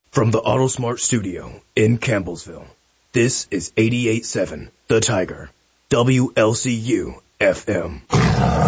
From the AutoSmart studio in Campbellsville, this is 88.7 The Tiger, WLCU FM.